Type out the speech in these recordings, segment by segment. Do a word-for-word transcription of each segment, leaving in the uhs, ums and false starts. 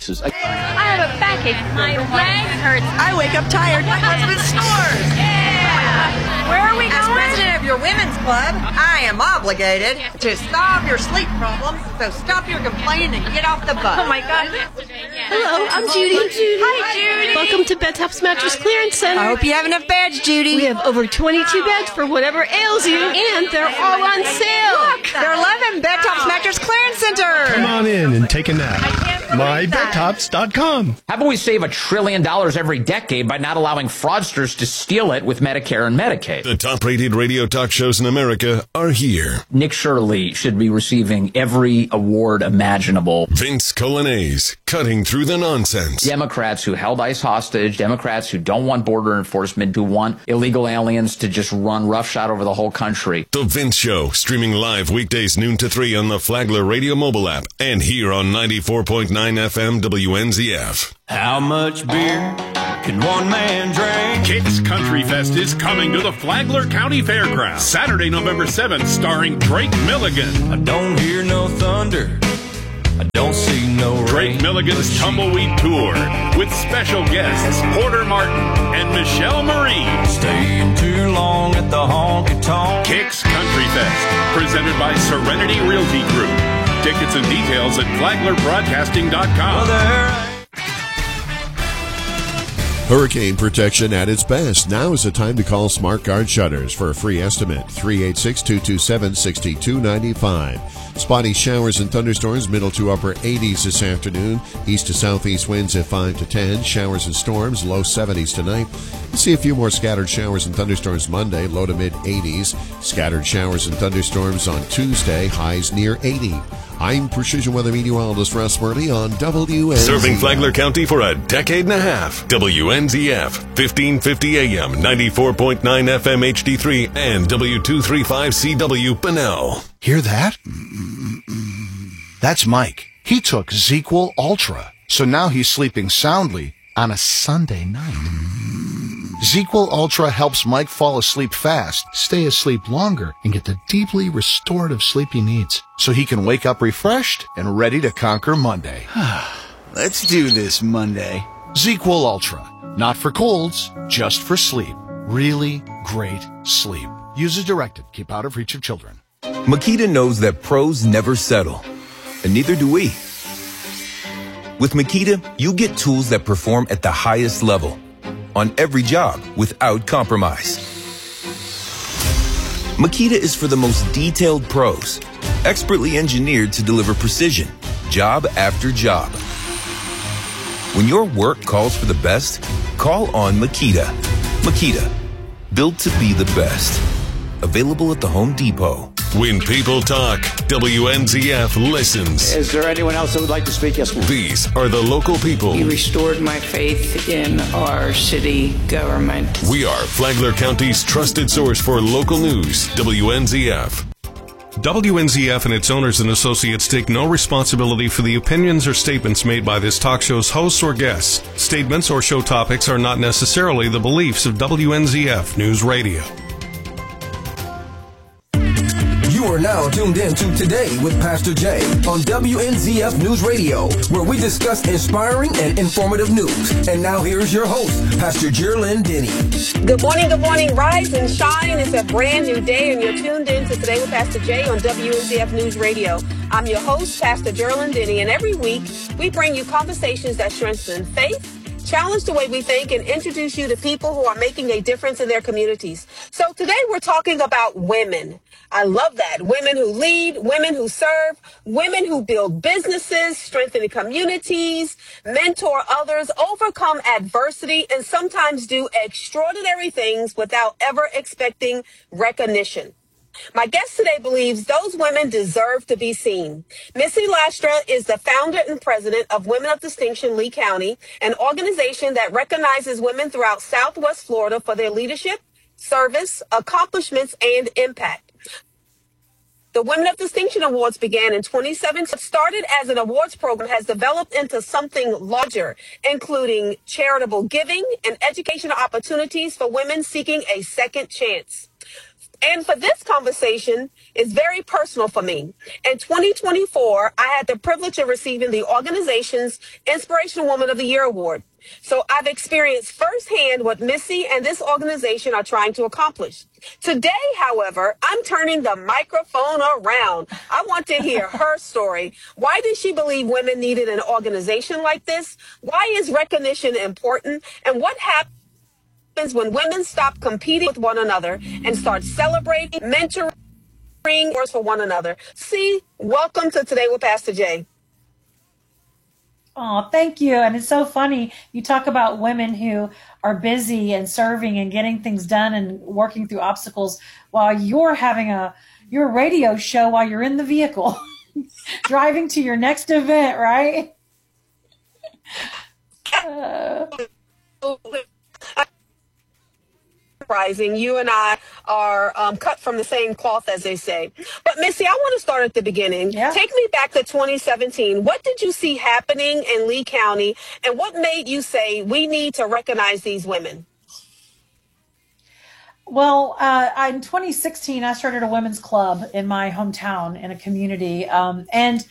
places. I, I have a backache. My legs hurt. I wake up tired. My husband snores. Yeah. Where are we going? As president of your women's club, I am obligated to solve your sleep problems. So stop your complaining and get off the bus. Oh my God. Hello, I'm Judy. I'm Judy. Hi, Judy. Welcome to Bedtops Mattress Clearance Center. I hope you have enough beds, Judy. We have over twenty-two beds for whatever ails you, and they're all on sale. Look, they're eleven Bedtops Mattress Clearance Center. Come on in and take a nap. my bed tops dot com. How about we save a trillion dollars every decade by not allowing fraudsters to steal it with Medicare and Medicaid? The top-rated radio talk shows in America are here. Nick Shirley should be receiving every award imaginable. Vince Colanese, cutting through the nonsense. Democrats who held ICE hostage, Democrats who don't want border enforcement, who want illegal aliens to just run roughshod over the whole country. The Vince Show, streaming live weekdays noon to three on the Flagler Radio mobile app and here on ninety-four point nine F M W N Z F. How much beer can one man drink? Kicks Country Fest is coming to the Flagler County Fairgrounds Saturday, November seventh, starring Drake Milligan. I don't hear no thunder. I don't see no rain. Drake Milligan's Tumbleweed Tour with special guests Porter Martin and Michelle Marie. Staying too long at the honky tonk. Kicks Country Fest, presented by Serenity Realty Group. Tickets and details at flagler broadcasting dot com. Well, Hurricane protection at its best. Now is the time to call Smart Guard Shutters for a free estimate. three eight six, two two seven, six two nine five. Spotty showers and thunderstorms, middle to upper eighties this afternoon. East to southeast winds at five to ten. Showers and storms, low seventies tonight. We'll see a few more scattered showers and thunderstorms Monday, low to mid eighties. Scattered showers and thunderstorms on Tuesday, highs near eighty. I'm Precision Weather Meteorologist Russ Murley on W N Z F. Serving Flagler County for a decade and a half. W N Z F, fifteen fifty A M, ninety-four point nine F M H D three, and W two thirty-five C W Bunnell. Hear that? That's Mike. He took ZzzQuil Ultra, so now he's sleeping soundly on a Sunday night. ZzzQuil Ultra helps Mike fall asleep fast, stay asleep longer, and get the deeply restorative sleep he needs, so he can wake up refreshed and ready to conquer Monday. Let's do this Monday. ZzzQuil Ultra. Not for colds, just for sleep. Really great sleep. Use as directed. Keep out of reach of children. Makita knows that pros never settle, and neither do we. With Makita, you get tools that perform at the highest level on every job without compromise. Makita is for the most detailed pros, expertly engineered to deliver precision, job after job. When your work calls for the best, call on Makita. Makita, built to be the best. Available at the Home Depot. When people talk, W N Z F listens. Is there anyone else that would like to speak? Yes, ma'am. These are the local people. You restored my faith in our city government. We are Flagler County's trusted source for local news, W N Z F. W N Z F and its owners and associates take no responsibility for the opinions or statements made by this talk show's hosts or guests. Statements or show topics are not necessarily the beliefs of W N Z F News Radio. You are now tuned in to Today with Pastor Jay on W N Z F News Radio, where we discuss inspiring and informative news. And now here's your host, Pastor Jerlyn Denny. Good morning, good morning. Rise and shine. It's a brand new day, and you're tuned in to Today with Pastor Jay on W N Z F News Radio. I'm your host, Pastor Jerlyn Denny, and every week we bring you conversations that strengthen faith, challenge the way we think, and introduce you to people who are making a difference in their communities. So today we're talking about women. I love that. Women who lead, women who serve, women who build businesses, strengthen communities, mentor others, overcome adversity, and sometimes do extraordinary things without ever expecting recognition. My guest today believes those women deserve to be seen. Missy Lastra is the founder and president of Women of Distinction Lee County, an organization that recognizes women throughout Southwest Florida for their leadership, service, accomplishments, and impact. The Women of Distinction Awards began in twenty seventeen. It started as an awards program, has developed into something larger, including charitable giving and educational opportunities for women seeking a second chance. And for this conversation, it's very personal for me. In twenty twenty-four, I had the privilege of receiving the organization's Inspirational Woman of the Year award. So I've experienced firsthand what Missy and this organization are trying to accomplish. Today, however, I'm turning the microphone around. I want to hear her story. Why did she believe women needed an organization like this? Why is recognition important? And what happens when women stop competing with one another and start celebrating, mentoring for one another? See, welcome to Today with Pastor Jay. Oh, thank you. And it's so funny. You talk about women who are busy and serving and getting things done and working through obstacles while you're having a your radio show while you're in the vehicle, driving to your next event, right? uh. Rising. You and I are um, cut from the same cloth, as they say. But Missy, I want to start at the beginning. Yeah. Take me back to twenty seventeen. What did you see happening in Lee County, and what made you say we need to recognize these women? Well, uh, in twenty sixteen, I started a women's club in my hometown in a community, um, and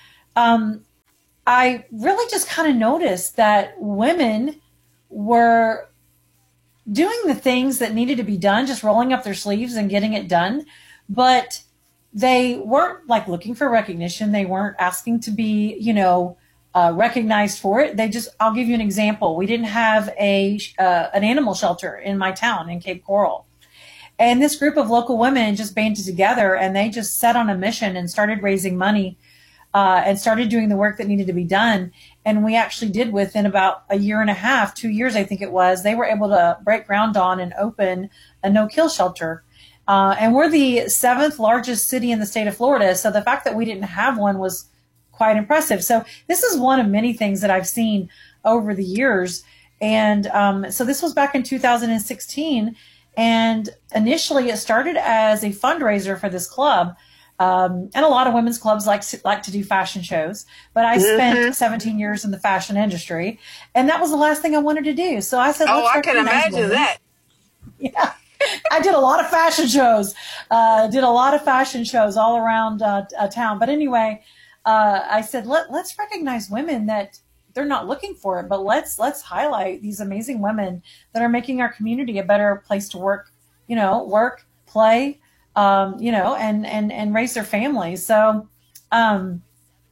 um, I really just kind of noticed that women were doing the things that needed to be done, just rolling up their sleeves and getting it done. But they weren't like looking for recognition. They weren't asking to be, you know, uh, recognized for it. They just, I'll give you an example. We didn't have a, uh, an animal shelter in my town in Cape Coral. And this group of local women just banded together and they just set on a mission and started raising money uh, and started doing the work that needed to be done. And we actually did within about a year and a half, two years, I think it was, they were able to break ground on and open a no-kill shelter. Uh, and we're the seventh largest city in the state of Florida. So the fact that we didn't have one was quite impressive. So this is one of many things that I've seen over the years. And um, so this was back in two thousand sixteen. And initially it started as a fundraiser for this club. Um, and a lot of women's clubs like, like to do fashion shows, but I spent mm-hmm. seventeen years in the fashion industry, and that was the last thing I wanted to do. So I said, oh, let's I can imagine women. that. Yeah. I did a lot of fashion shows, uh, did a lot of fashion shows all around uh, uh, town. But anyway, uh, I said, Let, let's recognize women that they're not looking for it, but let's, let's highlight these amazing women that are making our community a better place to work, you know, work, play, um, you know, and, and, and raise their families. So, um,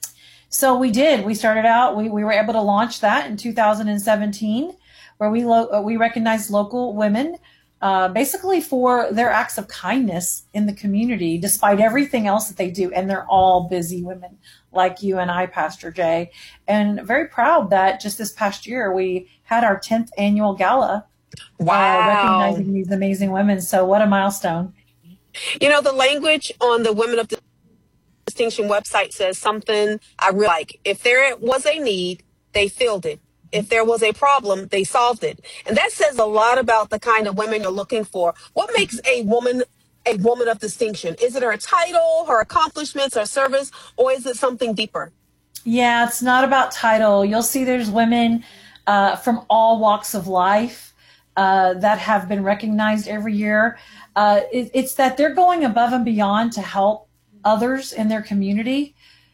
so we did, we started out, we, we were able to launch that in two thousand seventeen, where we, lo- we recognized local women, uh, basically for their acts of kindness in the community, despite everything else that they do. And they're all busy women like you and I, Pastor Jay, and very proud that just this past year, we had our tenth annual gala. Wow. Uh, recognizing these amazing women. So what a milestone. You know, the language on the Women of Distinction website says something I really like. If there was a need, they filled it. If there was a problem, they solved it. And that says a lot about the kind of women you're looking for. What makes a woman a woman of distinction? Is it her title, her accomplishments, her service, or is it something deeper? Yeah, it's not about title. You'll see there's women uh, from all walks of life uh, that have been recognized every year. Uh, it, it's that they're going above and beyond to help others in their community.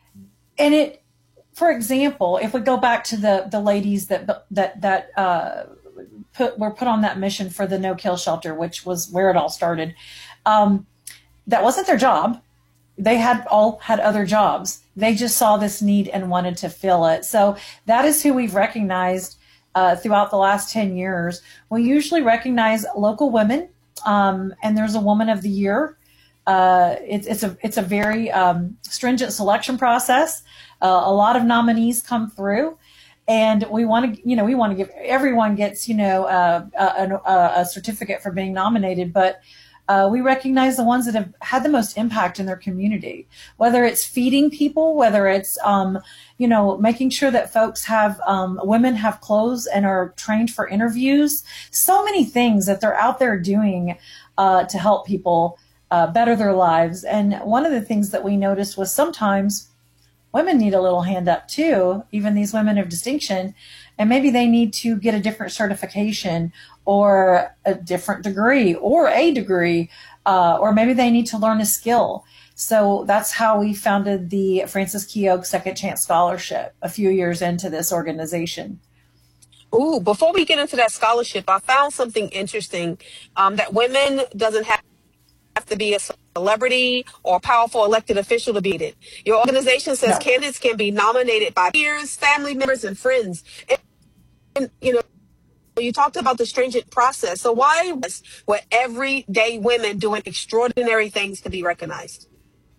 And it, for example, if we go back to the, the ladies that, that, that, uh, put, were put on that mission for the no-kill shelter, which was where it all started. Um, that wasn't their job. They had all had other jobs. They just saw this need and wanted to fill it. So that is who we've recognized, uh, throughout the last ten years. We usually recognize local women. Um, and there's a Woman of the Year. Uh, it's, it's a, it's a very, um, stringent selection process. Uh, a lot of nominees come through, and we want to, you know, we want to give, everyone gets, you know, uh, a, a, a certificate for being nominated, but, uh, we recognize the ones that have had the most impact in their community, whether it's feeding people, whether it's, um, you know, making sure that folks have, um, women have clothes and are trained for interviews, so many things that they're out there doing, uh, to help people, uh, better their lives. And one of the things that we noticed was sometimes women need a little hand up too, even these women of distinction, and maybe they need to get a different certification or a different degree or a degree uh, or maybe they need to learn a skill. So that's how we founded the Francis Keogh Second Chance Scholarship a few years into this organization. Ooh, before we get into that scholarship, I found something interesting, um, that women doesn't have have to be a celebrity or a powerful elected official to beat it. Your organization says no. Candidates can be nominated by peers, family members, and friends. And, and, you know, you talked about the stringent process. So why was where everyday women doing extraordinary things to be recognized?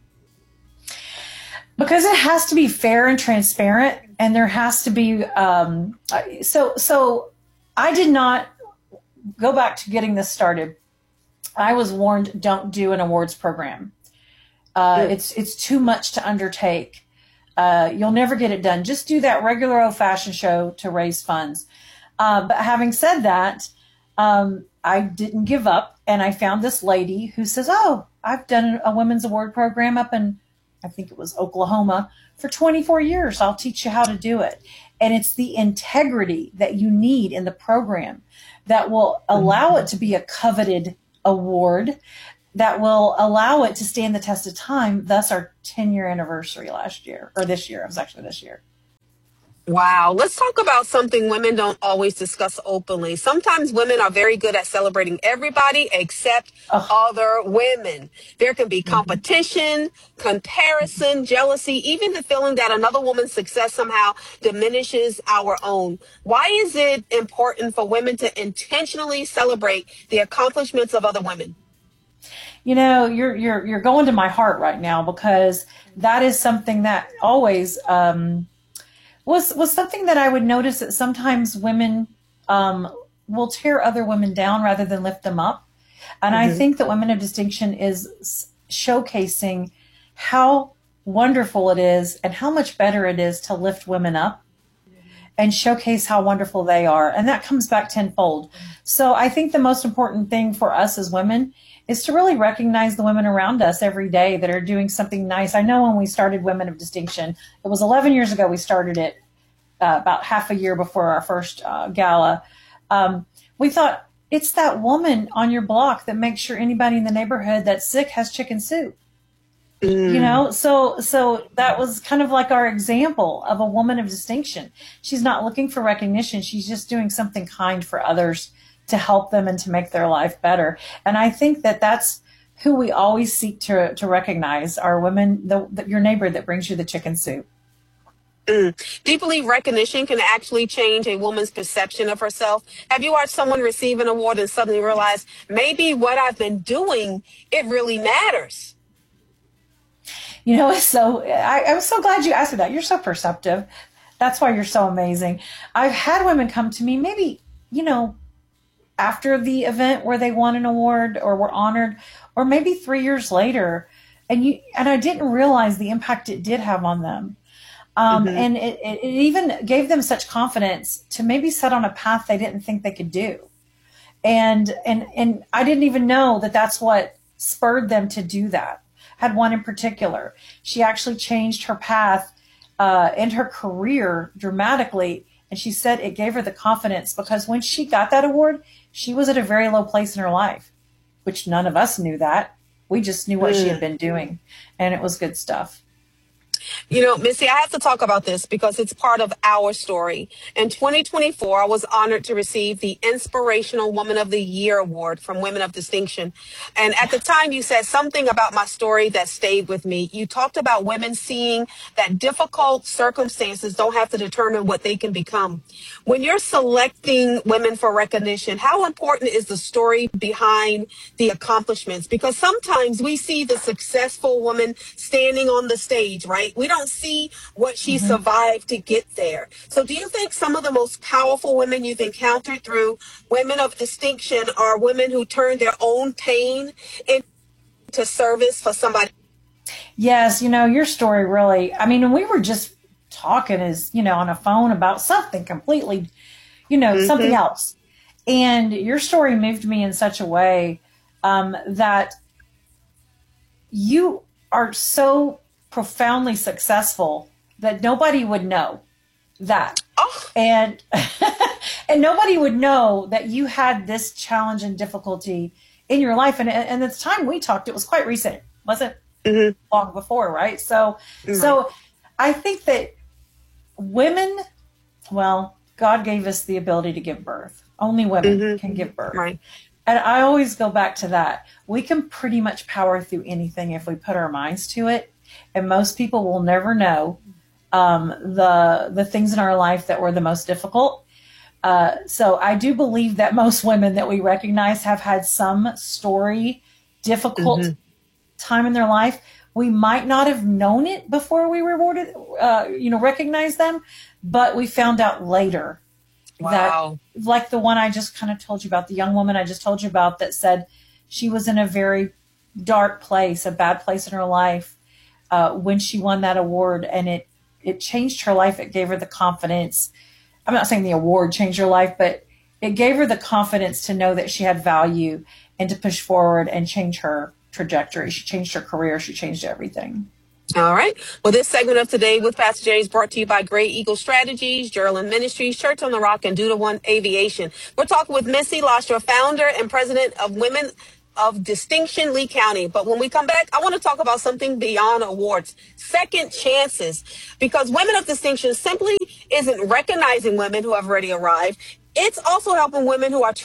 Because it has to be fair and transparent, and there has to be, um, so, so I did not go back to getting this started. I was warned, don't do an awards program. Uh, yeah. It's it's too much to undertake. Uh, you'll never get it done. Just do that regular old-fashioned show to raise funds. Uh, but having said that, um, I didn't give up, and I found this lady who says, oh, I've done a women's award program up in, I think it was Oklahoma, for twenty-four years. I'll teach you how to do it. And it's the integrity that you need in the program that will allow mm-hmm. it to be a coveted award, that will allow it to stand the test of time. Thus our ten year anniversary last year, or this year. It was actually this year. Wow. Let's talk about something women don't always discuss openly. Sometimes women are very good at celebrating everybody except oh. other women. There can be competition, mm-hmm. comparison, jealousy, even the feeling that another woman's success somehow diminishes our own. Why is it important for women to intentionally celebrate the accomplishments of other women? You know, you're you're you're going to my heart right now, because that is something that always um was was something that I would notice, that sometimes women um, will tear other women down rather than lift them up. And mm-hmm. I think that Women of Distinction is showcasing how wonderful it is and how much better it is to lift women up and showcase how wonderful they are. And that comes back tenfold. So I think the most important thing for us as women is to really recognize the women around us every day that are doing something nice. I know when we started Women of Distinction, it was eleven years ago we started it, uh, about half a year before our first uh, gala. Um, we thought, it's that woman on your block that makes sure anybody in the neighborhood that's sick has chicken soup. Mm. You know, so so that was kind of like our example of a woman of distinction. She's not looking for recognition. She's just doing something kind for others to help them and to make their life better. And I think that that's who we always seek to to recognize, are women, the, the, your neighbor that brings you the chicken soup. Mm. Do you believe recognition can actually change a woman's perception of herself? Have you watched someone receive an award and suddenly realize, maybe what I've been doing, it really matters? You know, so I, I'm so glad you asked me that. You're so perceptive. That's why you're so amazing. I've had women come to me, maybe, you know, after the event where they won an award or were honored, or maybe three years later, and you and I didn't realize the impact it did have on them. Um, mm-hmm. And it, it, it even gave them such confidence to maybe set on a path they didn't think they could do. And and and I didn't even know that that's what spurred them to do that. Had one in particular. She actually changed her path uh, and her career dramatically. And she said it gave her the confidence, because when she got that award, she was at a very low place in her life, which none of us knew that. We just knew what mm. she had been doing, and it was good stuff. You know, Missy, I have to talk about this because it's part of our story. In twenty twenty-four, I was honored to receive the Inspirational Woman of the Year Award from Women of Distinction. And at the time, you said something about my story that stayed with me. You talked about women seeing that difficult circumstances don't have to determine what they can become. When you're selecting women for recognition, how important is the story behind the accomplishments? Because sometimes we see the successful woman standing on the stage, right? We don't see what she mm-hmm. survived to get there. So do you think some of the most powerful women you've encountered through Women of Distinction are women who turn their own pain into service for somebody? Yes, you know, your story really, I mean, we were just talking as, you know, on a phone about something completely, you know, mm-hmm. something else. And your story moved me in such a way um, that you are so profoundly successful that nobody would know that. Oh. And and nobody would know that you had this challenge and difficulty in your life. And, and the time we talked, it was quite recent. It wasn't mm-hmm. long before, right? So, mm-hmm. so I think that women, well, God gave us the ability to give birth. Only women mm-hmm. can give birth. Right. And I always go back to that. We can pretty much power through anything if we put our minds to it. And most people will never know um, the the things in our life that were the most difficult. Uh, so I do believe that most women that we recognize have had some story, difficult mm-hmm. time in their life. We might not have known it before we rewarded, uh, you know, recognized them, but we found out later wow. that, like the one I just kind of told you about, the young woman I just told you about that said she was in a very dark place, a bad place in her life uh, when she won that award, and it it changed her life. It gave her the confidence. I'm not saying the award changed her life, but it gave her the confidence to know that she had value and to push forward and change her trajectory. She changed her career. She changed everything. All right. Well, this segment of Today with Pastor Jay is brought to you by Great Eagle Strategies, Gerland Ministries, Church on the Rock, and Duda One Aviation. We're talking with Missy Lastra, founder and president of Women of Distinction Lee County. But when we come back, I want to talk about something beyond awards, second chances, because Women of Distinction simply isn't recognizing women who have already arrived. It's also helping women who are